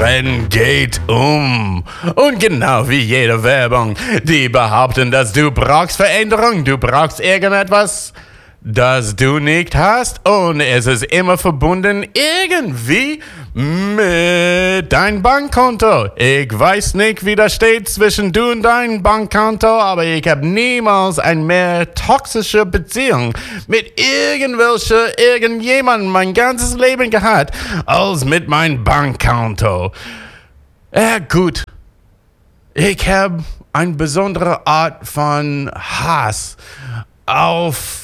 Trend geht um. Und genau wie jede Werbung, die behaupten, dass du brauchst Veränderung, du brauchst irgendetwas, das du nicht hast, und es ist immer verbunden irgendwie mit deinem Bankkonto. Ich weiß nicht, wie das steht zwischen du und deinem Bankkonto, aber ich habe niemals eine mehr toxische Beziehung mit irgendjemandem mein ganzes Leben gehabt, als mit meinem Bankkonto. Gut. Ich habe eine besondere Art von Hass auf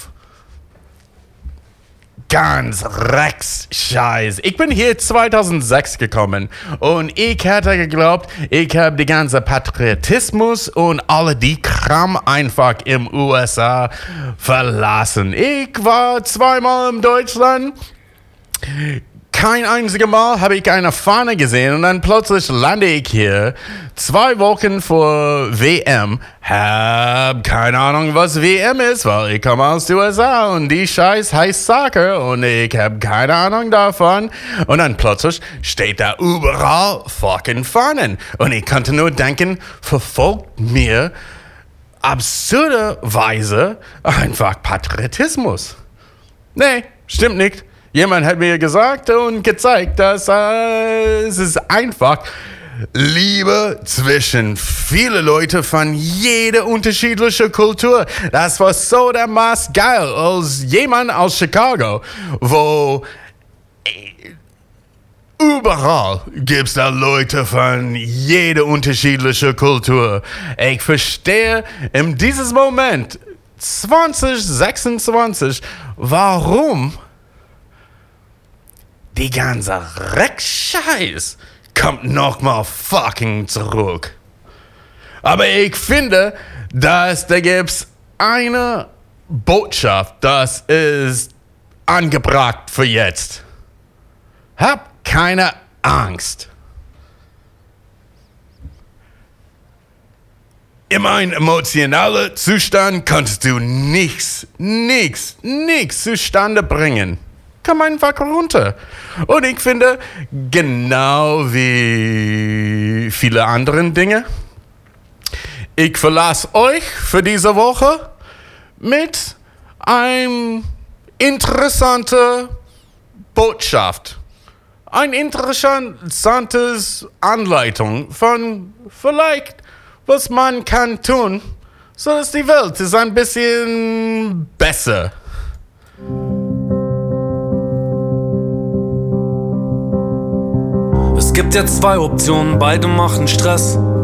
ganz Rex-Scheiß. Ich bin hier 2006 gekommen und ich hätte geglaubt, ich habe die ganze Patriotismus und alle die Kram einfach im USA verlassen. Ich war 2-mal in Deutschland. Kein einziges Mal habe ich eine Fahne gesehen und dann plötzlich lande ich hier 2 Wochen vor WM. Hab keine Ahnung, was WM ist, weil ich komme aus den USA und die Scheiß heißt Soccer und ich habe keine Ahnung davon. Und dann plötzlich steht da überall fucking Fahnen. Und ich konnte nur denken, verfolgt mir absurderweise einfach Patriotismus. Nee, stimmt nicht. Jemand hat mir gesagt und gezeigt, dass es ist einfach Liebe zwischen vielen Leuten von jeder unterschiedlichen Kultur. Das war so dermaßen geil als jemand aus Chicago, wo überall gibt es da Leute von jeder unterschiedlichen Kultur. Ich verstehe in diesem Moment 2026, warum die ganze Rex-Scheiß kommt nochmal fucking zurück. Aber ich finde, dass da gibt's eine Botschaft, das ist angebracht für jetzt. Hab keine Angst. In meinem emotionalen Zustand kannst du nichts zustande bringen. Komm einfach runter. Und ich finde, genau wie viele andere Dinge, ich verlasse euch für diese Woche mit einer interessanten Botschaft. Eine interessante Anleitung von vielleicht, was man kann tun, so dass die Welt ist ein bisschen besser. Es gibt jetzt 2 Optionen, beide machen Stress.